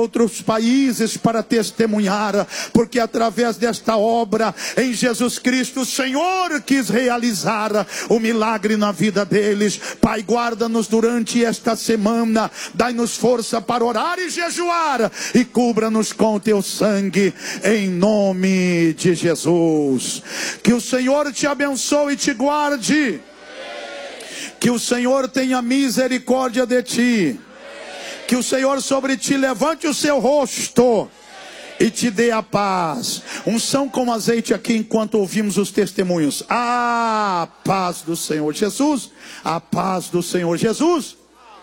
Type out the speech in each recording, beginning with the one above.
outros países para testemunhar, porque através desta obra em Jesus Cristo, o Senhor quis realizar o milagre na vida deles. Pai, guarda-nos durante esta semana, dai-nos força para orar e jejuar, e cubra-nos com teu sangue, em nome de Jesus. Que o Senhor te abençoe e te guarde, que o Senhor tenha misericórdia de ti, que o Senhor sobre ti levante o seu rosto e te dê a paz. Unção com azeite aqui enquanto ouvimos os testemunhos. A paz do Senhor Jesus. A paz do Senhor Jesus.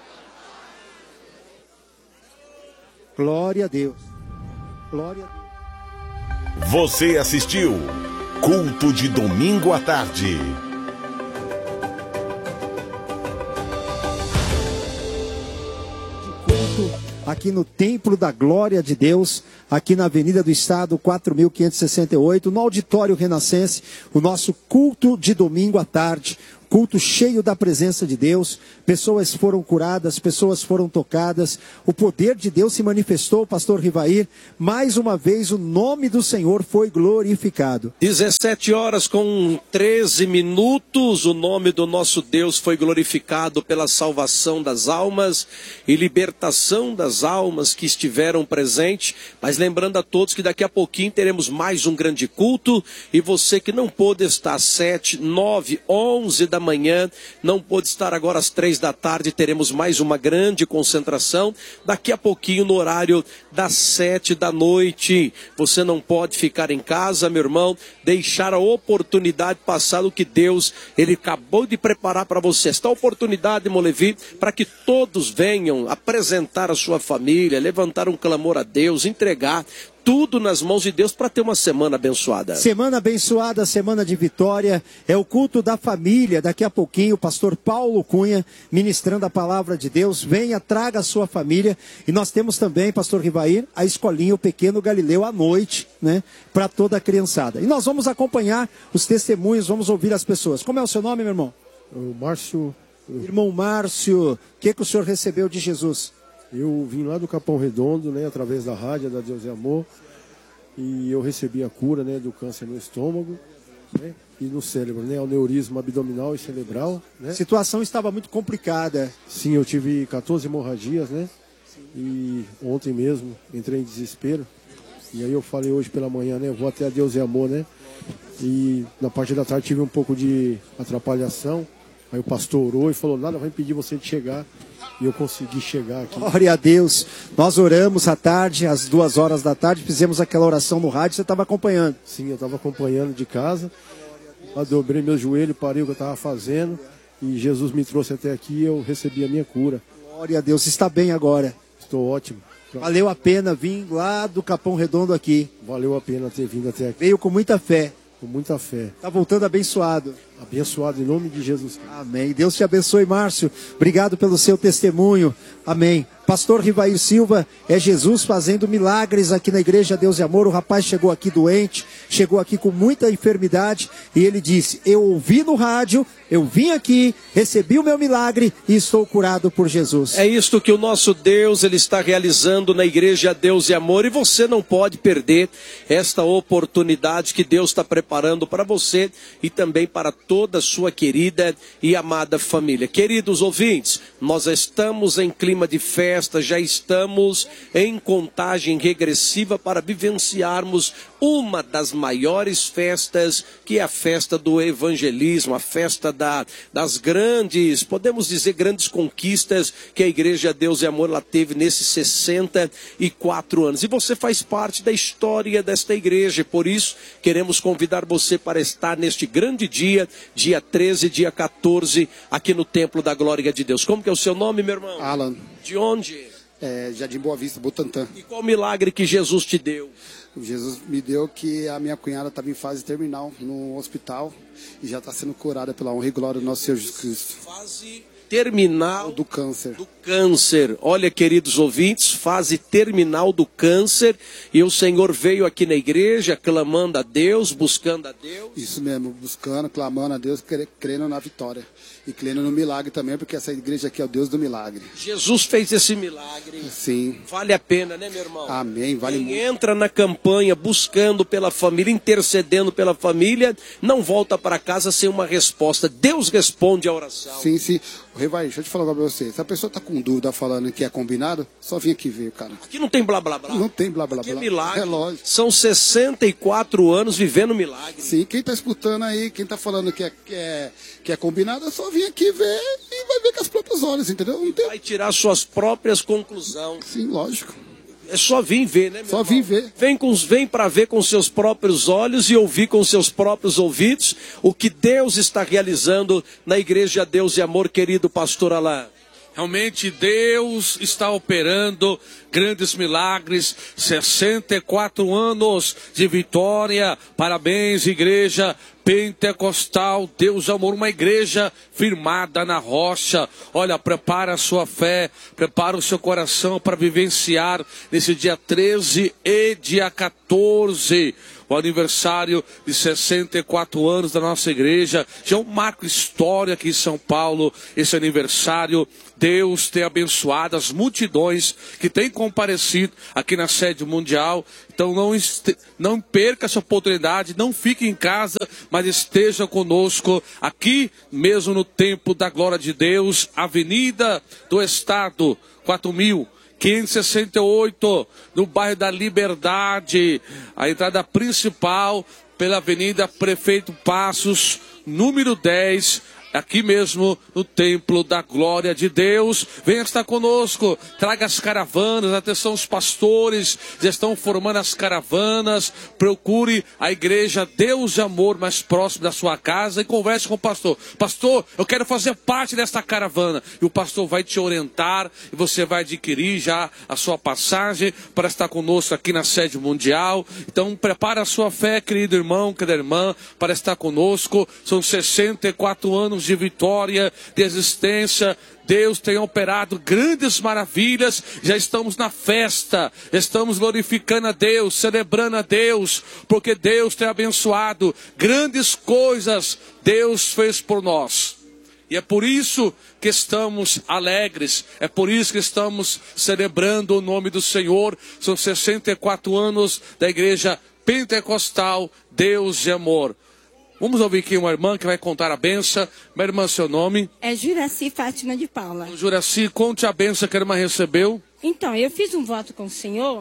Glória a Deus. Glória a Deus. Você assistiu Culto de Domingo à Tarde. Aqui no Templo da Glória de Deus, aqui na Avenida do Estado, 4568, no Auditório Renascense, o nosso culto de domingo à tarde, culto cheio da presença de Deus. Pessoas foram curadas, pessoas foram tocadas, o poder de Deus se manifestou, pastor Rivair. Mais uma vez o nome do Senhor foi glorificado. 17h13, o nome do nosso Deus foi glorificado pela salvação das almas e libertação das almas que estiveram presentes. Mas lembrando a todos que daqui a pouquinho teremos mais um grande culto, e você que não pôde estar às 7, 9, 11 da manhã, não pôde estar agora às 3 da tarde, teremos mais uma grande concentração daqui a pouquinho no horário das 7 da noite. Você não pode ficar em casa, meu irmão, deixar a oportunidade passar o que Deus, Ele acabou de preparar para você. Esta oportunidade, Molevi, para que todos venham apresentar a sua família, levantar um clamor a Deus, entregar tudo nas mãos de Deus para ter uma semana abençoada. Semana abençoada, semana de vitória. É o culto da família. Daqui a pouquinho o pastor Paulo Cunha ministrando a palavra de Deus. Venha, traga a sua família. E nós temos também, pastor Rivair, a escolinha O Pequeno Galileu à noite, né, para toda a criançada. E nós vamos acompanhar os testemunhos, vamos ouvir as pessoas. Como é o seu nome, meu irmão? O Márcio. Irmão Márcio, o que o senhor recebeu de Jesus? Eu vim lá do Capão Redondo, né, através da rádio da Deus é Amor, e eu recebi a cura, né, do câncer no estômago, né, e no cérebro, né, aneurisma abdominal e cerebral, né. A situação estava muito complicada. Sim, eu tive 14 hemorragias, né, e ontem mesmo entrei em desespero, e aí eu falei hoje pela manhã, né, eu vou até a Deus é Amor, né, e na parte da tarde tive um pouco de atrapalhação. Aí o pastor orou e falou, nada vai impedir você de chegar. E eu consegui chegar aqui. Glória a Deus. Nós oramos à tarde, às 2 horas da tarde, fizemos aquela oração no rádio, você estava acompanhando? Sim, eu estava acompanhando de casa. Eu dobrei meu joelho, parei o que eu estava fazendo. E Jesus me trouxe até aqui e eu recebi a minha cura. Glória a Deus, está bem agora. Estou ótimo. Valeu a pena vir lá do Capão Redondo aqui. Valeu a pena ter vindo até aqui. Veio com muita fé. Com muita fé. Está voltando abençoado. Abençoado em nome de Jesus. Amém. Deus te abençoe, Márcio. Obrigado pelo seu testemunho. Amém. Pastor Rivair Silva, é Jesus fazendo milagres aqui na Igreja Deus e Amor. O rapaz chegou aqui doente, chegou aqui com muita enfermidade e ele disse, eu ouvi no rádio, eu vim aqui, recebi o meu milagre e estou curado por Jesus. É isto que o nosso Deus, Ele está realizando na Igreja Deus e Amor, e você não pode perder esta oportunidade que Deus está preparando para você e também para toda a sua querida e amada família. Queridos ouvintes, nós estamos em clima de festa, já estamos em contagem regressiva para vivenciarmos uma das maiores festas, que é a festa do evangelismo, a festa das grandes, podemos dizer, grandes conquistas que a Igreja Deus e Amor ela teve nesses 64 anos. E você faz parte da história desta igreja, por isso queremos convidar você para estar neste grande dia, dia 13, dia 14, aqui no Templo da Glória de Deus. Como que é o seu nome, meu irmão? Alan. De onde? Jardim Boa Vista, Butantã. E qual milagre que Jesus te deu? Jesus me deu que a minha cunhada estava em fase terminal no hospital e já está sendo curada pela honra e glória do nosso Senhor Jesus Cristo. Fase terminal do câncer. Olha, queridos ouvintes, fase terminal do câncer. E o Senhor veio aqui na igreja clamando a Deus, buscando a Deus. Isso mesmo, buscando, clamando a Deus, crendo na vitória. E crendo no milagre também, porque essa igreja aqui é o Deus do milagre. Jesus fez esse milagre. Sim. Vale a pena, né, meu irmão? Amém, vale muito. Entra na campanha buscando pela família, intercedendo pela família, não volta para casa sem uma resposta. Deus responde a oração. Sim, sim. Revaí, deixa eu te falar pra você. Se a pessoa tá com dúvida falando que é combinado, só vem aqui ver, cara. Aqui não tem blá blá blá. Não tem blá blá Aqui blá. É milagre. É lógico. São 64 anos vivendo milagre. Sim, quem tá escutando aí, quem tá falando que é combinado, é só vir aqui ver e vai ver com as próprias olhos, entendeu? Não tem... Vai tirar suas próprias conclusões. Sim, lógico. É só vir ver, né, meu Só irmão? vir ver. Vem para ver com seus próprios olhos e ouvir com seus próprios ouvidos o que Deus está realizando na Igreja Deus e Amor, querido pastor Alain. Realmente Deus está operando grandes milagres, 64 anos de vitória. Parabéns, igreja pentecostal, Deus Amor, uma igreja firmada na rocha. Olha, prepara a sua fé, prepara o seu coração para vivenciar nesse dia 13 e dia 14. O aniversário de 64 anos da nossa igreja. Já é um marco histórico aqui em São Paulo, esse aniversário. Deus tem abençoado as multidões que têm comparecido aqui na sede mundial. Então não perca essa oportunidade, não fique em casa, mas esteja conosco aqui mesmo no Templo da Glória de Deus, Avenida do Estado, 4.568, no bairro da Liberdade, a entrada principal pela Avenida Prefeito Passos, número 10, aqui mesmo no Templo da Glória de Deus. Venha estar conosco, traga as caravanas, atenção, os pastores já estão formando as caravanas. Procure a igreja Deus e Amor mais próximo da sua casa e converse com o pastor. Pastor, eu quero fazer parte desta caravana. E o pastor vai te orientar e você vai adquirir já a sua passagem para estar conosco aqui na sede mundial. Então prepara a sua fé, querido irmão, querida irmã, para estar conosco. São 64 anos de vitória, de existência. Deus tem operado grandes maravilhas. Já estamos na festa, estamos glorificando a Deus, celebrando a Deus, porque Deus tem abençoado grandes coisas. Deus fez por nós. E é por isso que estamos alegres, é por isso que estamos celebrando o nome do Senhor. São 64 anos da igreja pentecostal Deus e Amor. Vamos ouvir aqui uma irmã que vai contar a benção. Minha irmã, seu nome? É Juraci Fátima de Paula. Juraci, conte a benção que a irmã recebeu. Então, eu fiz um voto com o senhor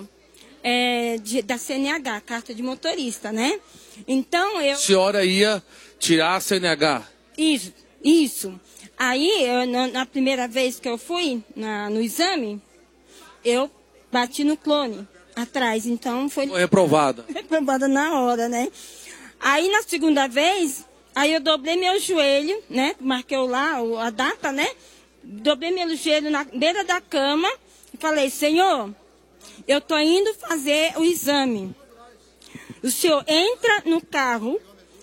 da CNH, carta de motorista, né? Então, eu... A senhora ia tirar a CNH? Isso. Aí, na primeira vez que eu fui no exame, eu bati no clone atrás, então foi... Foi reprovada. Reprovada na hora, né? Aí, na segunda vez, aí eu dobrei meu joelho, né? Marquei lá a data, né? Dobrei meu joelho na beira da cama e falei, Senhor, eu tô indo fazer o exame. O senhor entra no carro,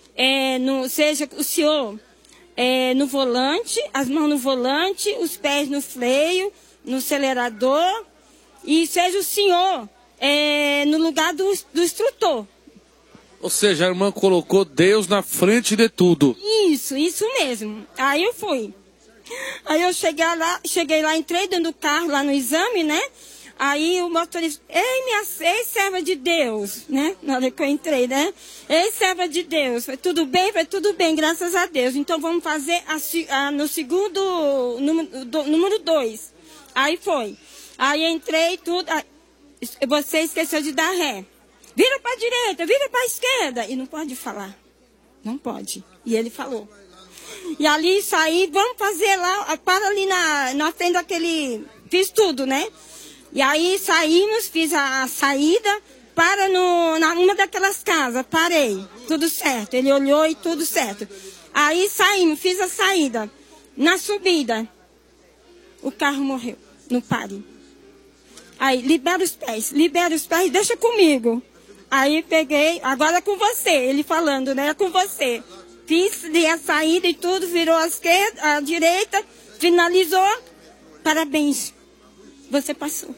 seja o senhor no volante, as mãos no volante, os pés no freio, no acelerador, e seja o senhor no lugar do instrutor. Ou seja, a irmã colocou Deus na frente de tudo. Isso mesmo. Aí eu fui. Aí eu cheguei lá, entrei dentro do carro, lá no exame, né? Aí o motorista, ei, serva de Deus, né? Na hora que eu entrei, né? Ei, serva de Deus, foi tudo bem? Foi tudo bem, graças a Deus. Então vamos fazer no segundo, número 2. Aí foi. Aí entrei, tudo. Você esqueceu de dar ré. Vira para a direita, vira para a esquerda. E não pode falar. Não pode. E ele falou. E ali saí, vamos fazer lá, para ali na frente daquele... Fiz tudo, né? E aí saímos, fiz a saída, para numa daquelas casas, parei. Tudo certo. Ele olhou e tudo certo. Aí saímos, fiz a saída. Na subida, o carro morreu. No pare. Aí, libera os pés, deixa comigo. Aí peguei, agora é com você, ele falando, né? É com você. Fiz a saída e tudo, virou à esquerda, à direita, Finalizou, parabéns, você passou.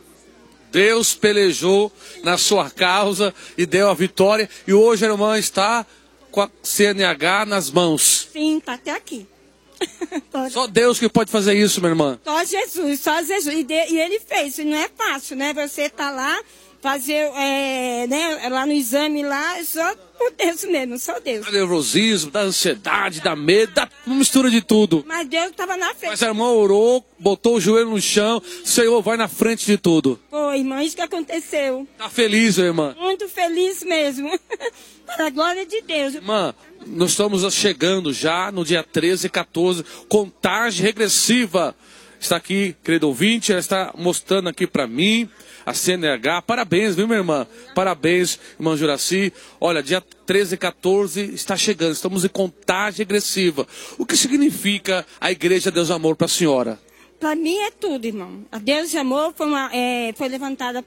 Deus pelejou na sua causa e deu a vitória. E hoje a irmã está com a CNH nas mãos. Sim, tá até aqui. Só Deus que pode fazer isso, minha irmã. Só Jesus, só Jesus. E ele fez, não é fácil, né? Você tá lá, fazer, né, lá no exame lá, só por Deus mesmo, só Deus. Dá nervosismo, dá ansiedade, dá medo, dá uma mistura de tudo. Mas Deus estava na frente. Mas a irmã orou, botou o joelho no chão, Senhor, vai na frente de tudo. Foi, irmã, isso que aconteceu. Tá feliz, minha irmã? Muito feliz mesmo. Para a glória de Deus. Irmã, nós estamos chegando já no dia 13 e 14, contagem regressiva. Está aqui, querido ouvinte, ela está mostrando aqui para mim a CNH. Parabéns, viu, minha irmã? Parabéns, irmã Juraci. Olha, dia 13 e 14 está chegando, estamos em contagem regressiva. O que significa a Igreja Deus Amor para a senhora? Para mim é tudo, irmão. A Deus de Amor foi levantada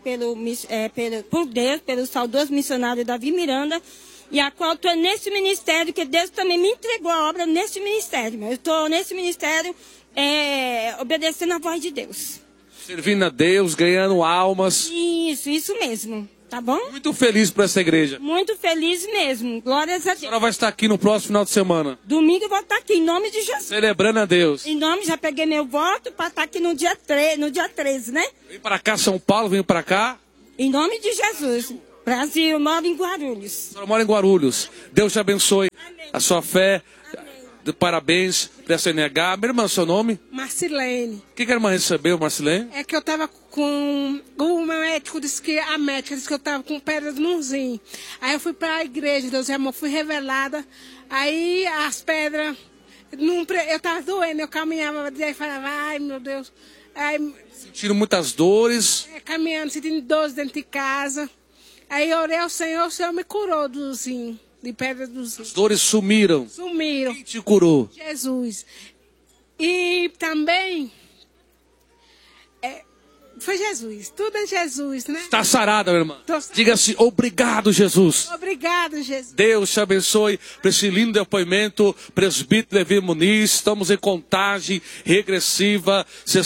por Deus, pelo saudoso missionário Davi Miranda, e a qual estou nesse ministério, que Deus também me entregou a obra nesse ministério. Eu estou nesse ministério obedecendo a voz de Deus. Servindo a Deus, ganhando almas. Isso mesmo. Tá bom? Muito feliz por essa igreja. Muito feliz mesmo. Glórias a Deus. A senhora vai estar aqui no próximo final de semana. Domingo eu vou estar aqui, em nome de Jesus. Celebrando a Deus. Em nome, já peguei meu voto para estar aqui no dia 13, né? Vem para cá, São Paulo, vem para cá. Em nome de Jesus. Brasil, eu moro em Guarulhos. A senhora mora em Guarulhos. Deus te abençoe. Amém. A sua fé. Parabéns para a CNH. Minha irmã, seu nome? Marcilene. O que a irmã recebeu, Marcilene? É que eu estava com... O meu médico disse que... A médica disse que eu estava com pedras no rim. Aí eu fui para a igreja, Deus amor, fui revelada. Aí as pedras... Eu estava doendo, eu caminhava e falava, ai meu Deus. Aí, sentindo muitas dores. Caminhando, sentindo dores dentro de casa. Aí eu orei ao Senhor, o Senhor me curou do rim. De pedra dos rins. As dores sumiram. Sumiram. Quem te curou? Jesus. E também foi Jesus. Tudo é Jesus, né? Está sarada, minha irmã. Diga assim, obrigado, Jesus. Obrigado, Jesus. Deus te abençoe por esse lindo depoimento. Presbítero Levi Muniz, estamos em contagem regressiva.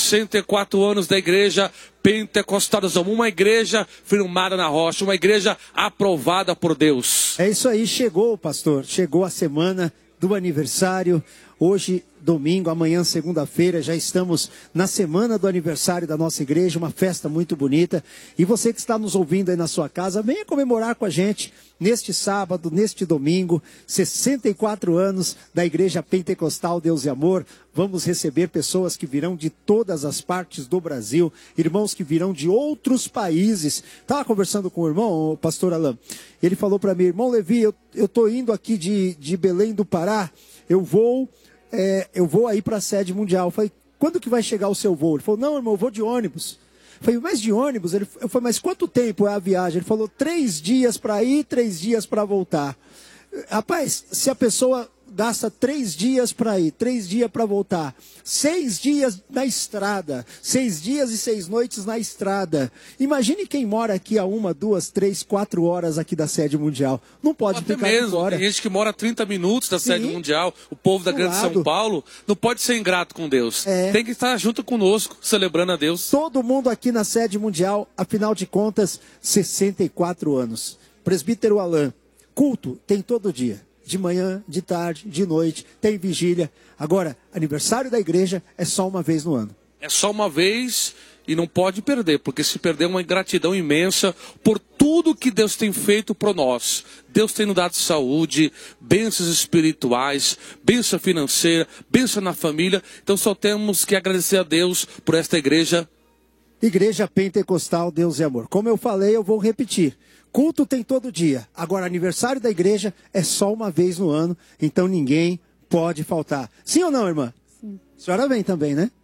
64 anos da igreja Pentecostal do Zamor, uma igreja firmada na rocha, uma igreja aprovada por Deus. É isso aí, chegou, pastor, chegou a semana do aniversário, hoje domingo, amanhã segunda-feira, já estamos na semana do aniversário da nossa igreja, uma festa muito bonita, e você que está nos ouvindo aí na sua casa, venha comemorar com a gente, neste sábado, neste domingo, 64 anos da Igreja Pentecostal Deus e Amor. Vamos receber pessoas que virão de todas as partes do Brasil, irmãos que virão de outros países. Estava conversando com o irmão, o pastor Alain, ele falou para mim, irmão Levi, eu estou indo aqui de Belém do Pará, eu vou aí para a sede mundial. Eu falei, quando que vai chegar o seu voo? Ele falou, não, irmão, eu vou de ônibus. Eu falei, mas de ônibus? Eu falei, mas quanto tempo é a viagem? Ele falou, 3 dias para ir, 3 dias para voltar. Rapaz, se a pessoa gasta 3 dias para ir, 3 dias para voltar, 6 dias na estrada, 6 dias e 6 noites na estrada. Imagine quem mora aqui a 1, 2, 3, 4 horas aqui da sede mundial. Não pode até ficar mesmo, fora. Tem gente que mora a 30 minutos da sede mundial, o povo da grande São Paulo, não pode ser ingrato com Deus. Tem que estar junto conosco, celebrando a Deus. Todo mundo aqui na sede mundial, afinal de contas, 64 anos. Presbítero Alain, culto tem todo dia. De manhã, de tarde, de noite, tem vigília. Agora, aniversário da igreja é só uma vez no ano. É só uma vez e não pode perder, porque se perder é uma ingratidão imensa por tudo que Deus tem feito por nós. Deus tem nos dado saúde, bênçãos espirituais, bênção financeira, bênção na família. Então só temos que agradecer a Deus por esta igreja. Igreja Pentecostal Deus e Amor. Como eu falei, eu vou repetir. Culto tem todo dia. Agora, aniversário da igreja é só uma vez no ano. Então, ninguém pode faltar. Sim ou não, irmã? Sim. A senhora vem também, né?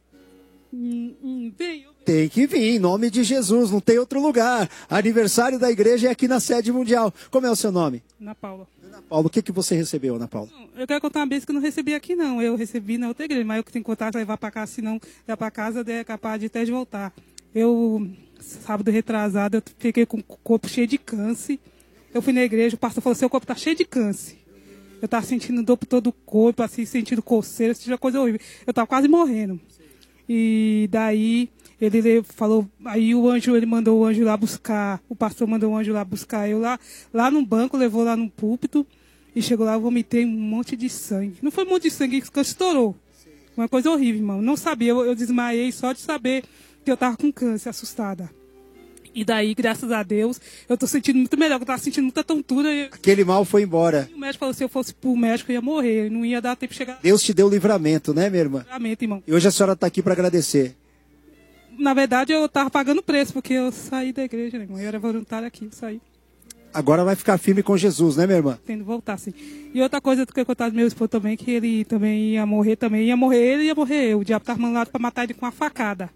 Venho. Tem que vir, em nome de Jesus. Não tem outro lugar. Aniversário da igreja é aqui na sede mundial. Como é o seu nome? Ana Paula. Ana Paula, o que você recebeu, Ana Paula? Eu quero contar uma vez que eu não recebi aqui, não. Eu recebi na outra igreja, mas eu tenho que contar, levar para casa, senão ir para casa é capaz de até de voltar. Sábado retrasado, eu fiquei com o corpo cheio de câncer. Eu fui na igreja, o pastor falou, seu corpo está cheio de câncer. Eu estava sentindo dor por todo o corpo, assim, sentindo coceira, essa coisa horrível. Eu estava quase morrendo. E daí ele falou, aí o anjo, ele mandou o anjo lá buscar, o pastor mandou o anjo lá buscar eu lá no banco, levou lá no púlpito, e chegou lá, eu vomitei um monte de sangue. Não foi um monte de sangue que estourou. Uma coisa horrível, irmão. Não sabia, eu desmaiei só de saber que eu estava com câncer, assustada. E daí, graças a Deus, eu estou sentindo muito melhor, eu estava sentindo muita tontura. Aquele mal foi embora. E o médico falou, se eu fosse pro médico, eu ia morrer, não ia dar tempo de chegar. Deus te deu livramento, né, minha irmã? Livramento, irmão. E hoje a senhora está aqui para agradecer. Na verdade, eu estava pagando preço, porque eu saí da igreja, né, irmão? Eu era voluntário aqui, eu saí. Agora vai ficar firme com Jesus, né, minha irmã? Tendo voltar, sim. E outra coisa que eu contava do meu esposo também, que ele também ia morrer ele ia morrer eu. O diabo estava mandado para matar ele com uma facada.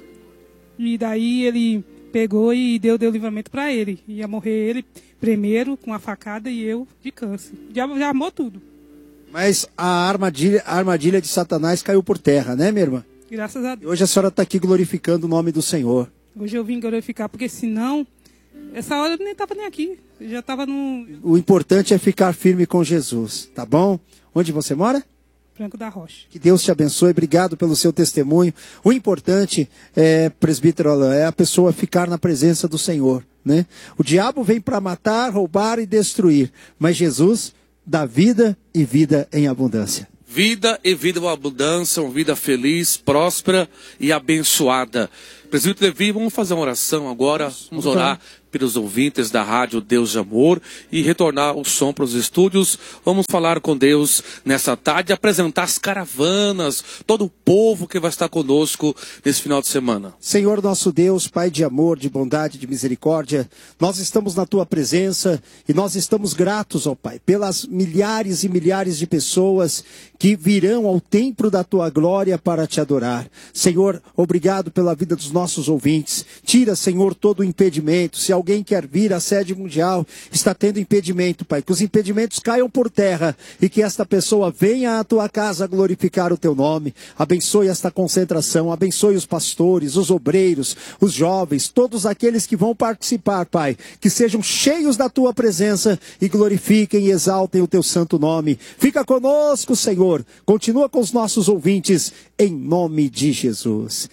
E daí ele pegou e deu livramento para ele. Ia morrer ele primeiro com a facada e eu de câncer. O diabo já armou tudo. Mas a armadilha de Satanás caiu por terra, né, minha irmã? Graças a Deus. E hoje a senhora está aqui glorificando o nome do Senhor. Hoje eu vim glorificar, porque senão, essa hora eu nem estava nem aqui. Eu já estava no... O importante é ficar firme com Jesus, tá bom? Onde você mora? Franco da Rocha. Que Deus te abençoe, obrigado pelo seu testemunho. O importante, presbítero Alain, é a pessoa ficar na presença do Senhor, né? O diabo vem para matar, roubar e destruir, mas Jesus dá vida e vida em abundância. Vida e vida em abundância, uma vida feliz, próspera e abençoada. Presbítero Levi, vamos fazer uma oração agora, vamos orar pelos ouvintes da rádio Deus de Amor e retornar o som para os estúdios. Vamos falar com Deus nessa tarde, apresentar as caravanas, todo o povo que vai estar conosco nesse final de semana. Senhor nosso Deus, Pai de amor, de bondade, de misericórdia, nós estamos na Tua presença e nós estamos gratos, ó Pai, pelas milhares e milhares de pessoas que virão ao templo da Tua glória para Te adorar. Senhor, obrigado pela vida dos nossos ouvintes. Tira, Senhor, todo o impedimento. Se alguém quer vir à sede mundial, está tendo impedimento, Pai, que os impedimentos caiam por terra e que esta pessoa venha à Tua casa glorificar o Teu nome. Abençoe esta concentração, abençoe os pastores, os obreiros, os jovens, todos aqueles que vão participar, Pai, que sejam cheios da Tua presença e glorifiquem e exaltem o Teu santo nome. Fica conosco, Senhor, continua com os nossos ouvintes, em nome de Jesus.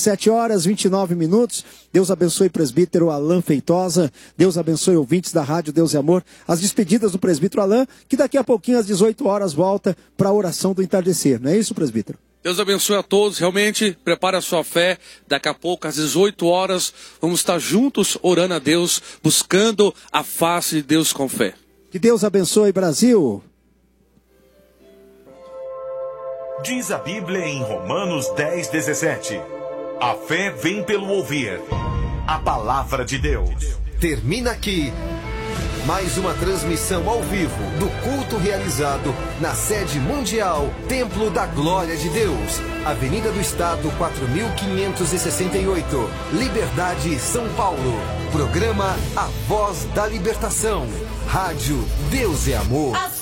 17h29. Deus abençoe o presbítero Alain Feitosa. Deus abençoe ouvintes da rádio Deus e Amor. As despedidas do presbítero Alain, que daqui a pouquinho às 18h volta para a oração do entardecer. Não é isso, presbítero? Deus abençoe a todos, realmente, prepare a sua fé. Daqui a pouco, às 18h, vamos estar juntos orando a Deus, buscando a face de Deus com fé. Que Deus abençoe, Brasil. Diz a Bíblia em Romanos 10:17. A fé vem pelo ouvir a palavra de Deus. Termina aqui mais uma transmissão ao vivo do culto realizado na sede mundial Templo da Glória de Deus, Avenida do Estado 4568, Liberdade, São Paulo. Programa A Voz da Libertação. Rádio Deus e Amor.